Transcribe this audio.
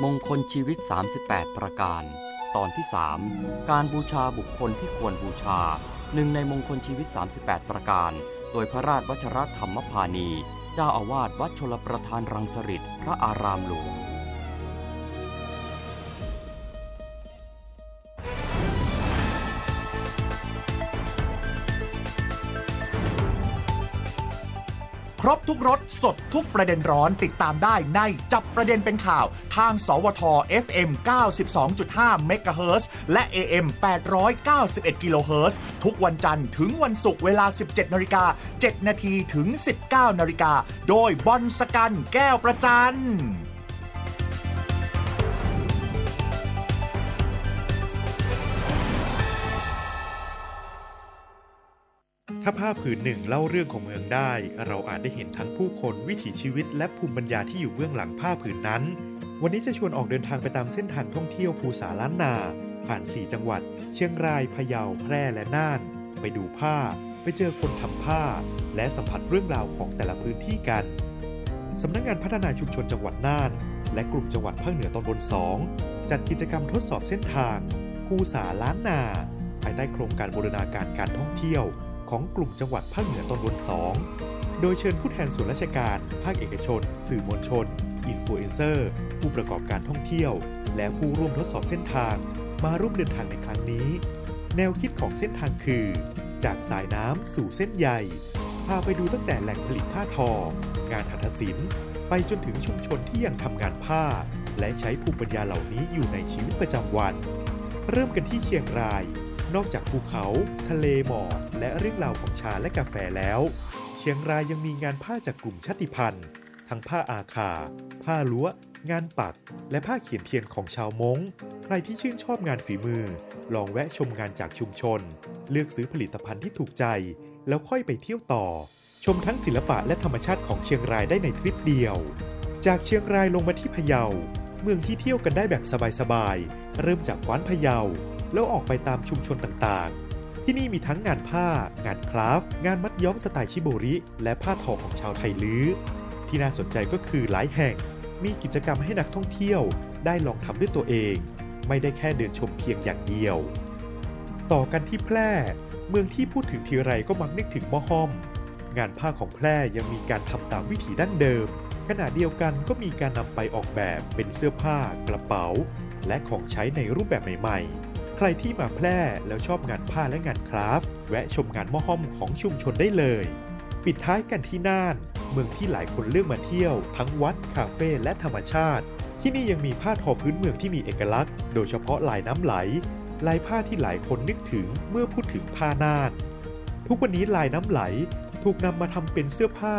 มงคลชีวิต38ประการตอนที่3การบูชาบุคคลที่ควรบูชาหนึ่งในมงคลชีวิต38ประการโดยพระราชวชรธรรมพานีเจ้าอาวาสวัดชลประทานรังสฤษฎ์พระอารามหลวงครบทุกรสสดทุกประเด็นร้อนติดตามได้ในจับประเด็นเป็นข่าวทางสวท FM 92.5 เมกะเฮิรตซ์และ AM 891 กิโลเฮิรตซ์ทุกวันจันทร์ถึงวันศุกร์เวลา 17:07 น.ถึง 19:00 น.โดยบอลสกันแก้วประจันถ้าผ้าผืนหนึ่งเล่าเรื่องของเมืองได้เราอาจได้เห็นทั้งผู้คนวิถีชีวิตและภูมิปัญญาที่อยู่เบื้องหลังผ้าผืนนั้นวันนี้จะชวนออกเดินทางไปตามเส้นทางท่องเที่ยวภูสาล้านนาผ่าน4จังหวัดเชียงรายพะเยาแพร่และน่านไปดูผ้าไปเจอคนทำผ้าและสัมผัสเรื่องราวของแต่ละพื้นที่กันสำนักงานพัฒนาชุมชนจังหวัดน่านและกลุ่มจังหวัดภาคเหนือตอนบน2จัดกิจกรรมทดสอบเส้นทางภูสาล้านนาภายใต้โครงการบูรณาการการท่องเที่ยวของกลุ่มจังหวัดภาคเหนือตอนบน2โดยเชิญผู้แทนส่วนราชการภาคเอกชนสื่อมวลชนอินฟลูเอนเซอร์ผู้ประกอบการท่องเที่ยวและผู้ร่วมทดสอบเส้นทางมาร่วมเดินทางในครั้งนี้แนวคิดของเส้นทางคือจากสายน้ำสู่เส้นใยพาไปดูตั้งแต่แหล่งผลิตผ้าทองานหัตถศิลป์ไปจนถึงชุมชนที่ยังทำงานผ้าและใช้ภูมิปัญญาเหล่านี้อยู่ในชีวิตประจำวันเริ่มกันที่เชียงรายนอกจากภูเขาทะเลหมอกและเรื่องราวของชาและกาแฟแล้วเชียงรายยังมีงานผ้าจากกลุ่มชาติพันธุ์ทั้งผ้าอาคาผ้าล้วงานปักและผ้าเขียนเทียนของชาวม้งใครที่ชื่นชอบงานฝีมือลองแวะชมงานจากชุมชนเลือกซื้อผลิตภัณฑ์ที่ถูกใจแล้วค่อยไปเที่ยวต่อชมทั้งศิลปะและธรรมชาติของเชียงรายได้ในทริปเดียวจากเชียงรายลงมาที่พะเยาเมืองที่เที่ยวกันได้แบบสบายๆเริ่มจากกว้านพะเยาแล้วออกไปตามชุมชนต่างๆที่นี่มีทั้งงานผ้างานคราฟต์งานมัดย้อมสไตล์ชิโบริและผ้าทอของชาวไทลื้อที่น่าสนใจก็คือหลายแห่งมีกิจกรรมให้นักท่องเที่ยวได้ลองทำด้วยตัวเองไม่ได้แค่เดินชมเพียงอย่างเดียวต่อกันที่แพร่เมืองที่พูดถึงทีไรก็มักนึกถึงหม้อห้อมงานผ้าของแพร่ยังมีการทำตามวิถีดั้งเดิมขณะเดียวกันก็มีการนำไปออกแบบเป็นเสื้อผ้ากระเป๋าและของใช้ในรูปแบบใหม่ๆใครที่มาแพร่แล้วชอบงานผ้าและงานคราฟต์แวะชมงานหม้อห้อมของชุมชนได้เลยปิดท้ายกันที่น่านเมืองที่หลายคนเลือกมาเที่ยวทั้งวัดคาเฟ่และธรรมชาติที่นี่ยังมีผ้าทอพื้นเมืองที่มีเอกลักษณ์โดยเฉพาะลายน้ำไหลลายผ้าที่หลายคนนึกถึงเมื่อพูดถึงผ้าน่านทุกวันนี้ลายน้ำไหลถูกนำมาทำเป็นเสื้อผ้า